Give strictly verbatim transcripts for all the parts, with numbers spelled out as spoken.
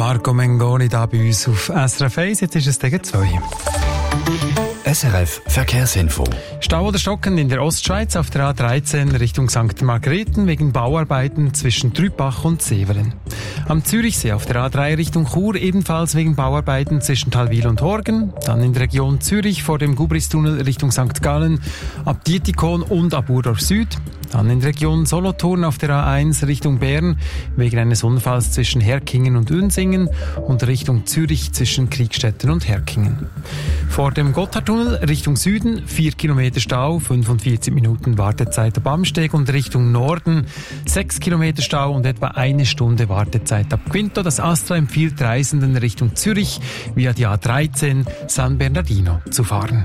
Marco Mengoni da bei uns auf S R F eins. Jetzt ist es gegen zwei. S R F Verkehrsinfo. Stau oder Stocken in der Ostschweiz auf der A dreizehn Richtung Sankt Margrethen wegen Bauarbeiten zwischen Trübach und Severen. Am Zürichsee auf der A drei Richtung Chur ebenfalls wegen Bauarbeiten zwischen Talwil und Horgen. Dann in der Region Zürich vor dem Gubristunnel Richtung Sankt Gallen, ab Dietikon und ab Urdorf Süd. Dann in der Region Solothurn auf der A eins Richtung Bern wegen eines Unfalls zwischen Herkingen und Unsingen und Richtung Zürich zwischen Kriegstetten und Herkingen. Vor dem Gotthardtunnel Richtung Süden vier Kilometer Stau, fünfundvierzig Minuten Wartezeit ab Amsteg und Richtung Norden sechs Kilometer Stau und etwa eine Stunde Wartezeit ab Quinto. Das Astra empfiehlt Reisenden Richtung Zürich via die A dreizehn San Bernardino zu fahren.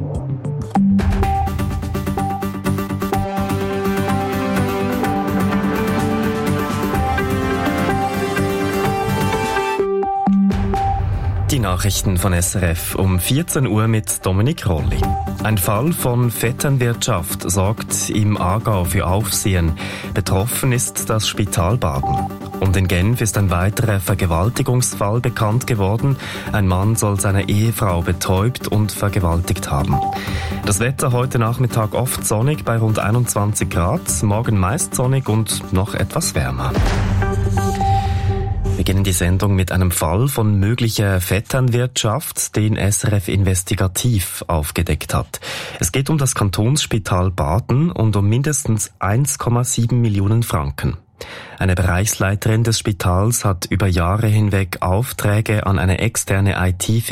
Die Nachrichten von S R F um vierzehn Uhr mit Dominik Rolli. Ein Fall von Vetternwirtschaft sorgt im Aargau für Aufsehen. Betroffen ist das Spital Baden. Und in Genf ist ein weiterer Vergewaltigungsfall bekannt geworden. Ein Mann soll seine Ehefrau betäubt und vergewaltigt haben. Das Wetter heute Nachmittag oft sonnig bei rund einundzwanzig Grad, morgen meist sonnig und noch etwas wärmer. Wir beginnen die Sendung mit einem Fall von möglicher Vetternwirtschaft, den S R F investigativ aufgedeckt hat. Es geht um das Kantonsspital Baden und um mindestens eins Komma sieben Millionen Franken. Eine Bereichsleiterin des Spitals hat über Jahre hinweg Aufträge an eine externe I T